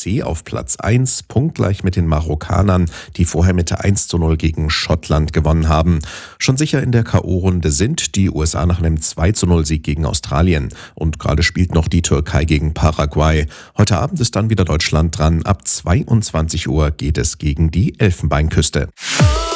C auf Platz 1, punktgleich mit den Marokkanern, die vorher mit 1:0 gegen Schottland gewonnen haben. Schon sicher in der K.O.-Runde sind die USA nach einem 2:0-Sieg gegen Australien. Und gerade spielt noch die Türkei gegen Paraguay. Heute Abend ist dann wieder Deutschland dran. Ab 22 Uhr geht es gegen die Elfenbeinküste.